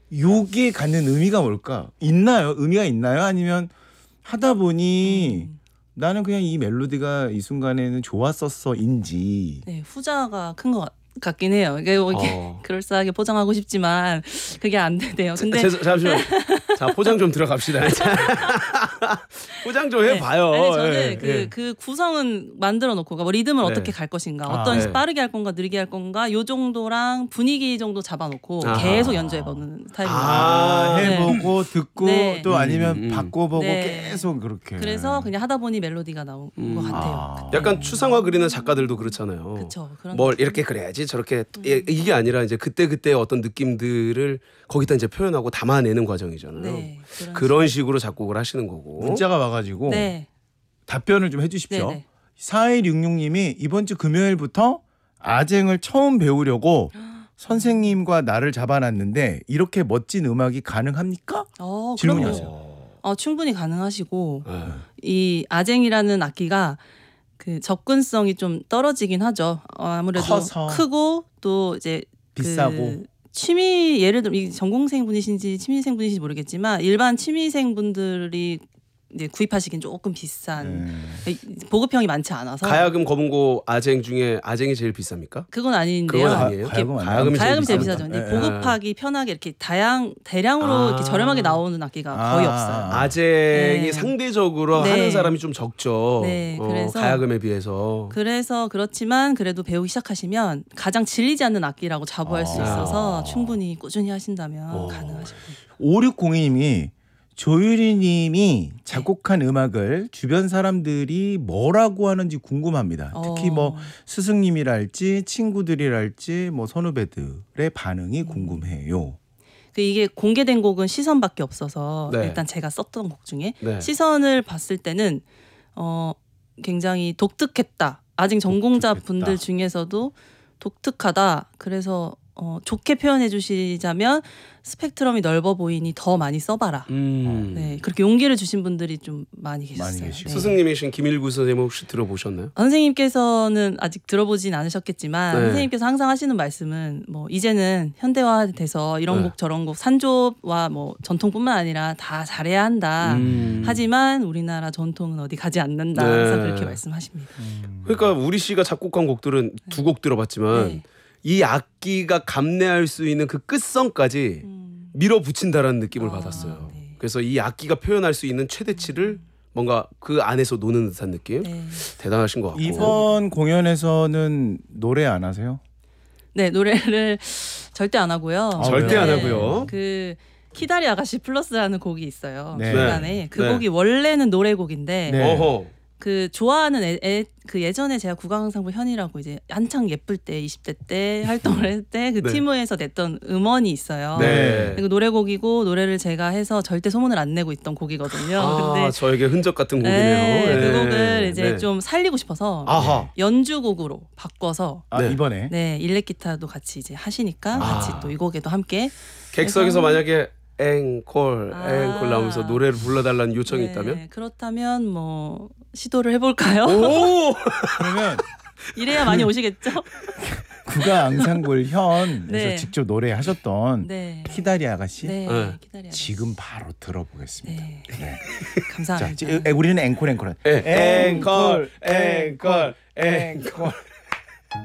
요게 갖는 의미가 뭘까? 있나요? 의미가 있나요? 아니면 하다 보니 나는 그냥 이 멜로디가 이 순간에는 좋았었어인지. 네, 후자가 큰 것 같긴 해요. 이게 그럴싸하게 포장하고 싶지만 그게 안 되네요. 근데 잠시만. 자, 포장 좀 들어갑시다. 포장 좀 해봐요. 아니, 저는 그 구성은 만들어 놓고 뭐 리듬을 어떻게 갈 것인가, 어떤 빠르게 할 건가, 느리게 할 건가, 요 정도랑 분위기 정도 잡아놓고 계속 연주해보는 타입입니다. 해보고 듣고 또 아니면 바꿔보고 계속 그렇게. 그래서 그냥 하다 보니 멜로디가 나온 것 같아요. 약간 추상화 그리는 작가들도 그렇잖아요. 그쵸, 뭘 이렇게 그래야지 저렇게 이게 아니라 이제 그때 어떤 느낌들을 거기다 이제 표현하고 담아내는 과정이잖아요. 네, 그런 식으로 작곡을 하시는 거고. 문자가 와가지고 답변을 좀 해주십시오. 네네. 4166님이 이번 주 금요일부터 아쟁을 처음 배우려고 선생님과 나를 잡아놨는데 이렇게 멋진 음악이 가능합니까? 질문이었어요. 충분히 가능하시고 이 아쟁이라는 악기가 그 접근성이 좀 떨어지긴 하죠. 아무래도 커서. 크고 또 이제 비싸고. 취미, 예를 들어 이 전공생 분이신지 취미생 분이신지 모르겠지만 일반 취미생 분들이 이제 구입하시긴 조금 비싼 보급형이 많지 않아서. 가야금, 거분고, 아쟁 중에 아쟁이 제일 비쌉니까? 그건 아니인데요. 그건 아니에요. 가야금이 제일 비싸죠. 근데 보급하기 편하게 이렇게 대량으로 이렇게 저렴하게 나오는 악기가 거의 없어요. 아쟁이 상대적으로 하는 사람이 좀 적죠. 그래서 가야금에 비해서. 그래서 그렇지만 그래도 배우기 시작하시면 가장 질리지 않는 악기라고 자부할 수 있어서 충분히 꾸준히 하신다면 가능하실 거예요. 5602님이 조유리님이 작곡한 음악을 주변 사람들이 뭐라고 하는지 궁금합니다. 특히 뭐 스승님이랄지 친구들이랄지 뭐 선후배들의 반응이 궁금해요. 이게 공개된 곡은 시선밖에 없어서 일단 제가 썼던 곡 중에 시선을 봤을 때는 굉장히 독특했다. 아직 전공자 분들 중에서도 독특하다. 그래서 좋게 표현해 주시자면 스펙트럼이 넓어 보이니 더 많이 써봐라. 네, 그렇게 용기를 주신 분들이 좀 많이 계셨어요. 스승님이신 김일구 선생님 혹시 들어보셨나요? 선생님께서는 아직 들어보진 않으셨겠지만 선생님께서 항상 하시는 말씀은 뭐 이제는 현대화돼서 이런 곡 저런 곡 산조와 뭐 전통뿐만 아니라 다 잘해야 한다. 하지만 우리나라 전통은 어디 가지 않는다. 그래서 그렇게 말씀하십니다. 그러니까 우리 씨가 작곡한 곡들은 두 곡 들어봤지만 이 악기가 감내할 수 있는 그 끝선까지 밀어붙인다라는 느낌을 받았어요. 그래서 이 악기가 표현할 수 있는 최대치를 뭔가 그 안에서 노는 듯한 느낌. 대단하신 것 같고. 이번 공연에서는 노래 안 하세요? 네, 노래를 절대 안 하고요. 절대 안 하고요. 그 키다리 아가씨 플러스라는 곡이 있어요. 중간에 그 네. 곡이 원래는 노래곡인데 어허. 그 좋아하는 그 예전에 제가 국악ensemble 현이라고 이제 한창 예쁠 때 20대 때 활동을 할 때 그 팀에서 냈던 음원이 있어요. 그 노래곡이고 노래를 제가 해서 절대 소문을 안 내고 있던 곡이거든요. 근데 저에게 흔적 같은 곡이네요. 그 곡을 이제 좀 살리고 싶어서 연주곡으로 바꿔서 이번에 일렉 기타도 같이 이제 하시니까 같이 또 이 곡에도 함께 객석에서 만약에 앵콜 나오면서 노래를 불러달라는 요청이 있다면? 그렇다면 뭐 시도를 해볼까요? 그러면 이래야 많이 오시겠죠? 국악앙상블 현에서 직접 노래하셨던 키다리 아가씨 키다리 아가씨. 지금 바로 들어보겠습니다. 감사합니다. 자, 우리는 앵콜. 앵콜.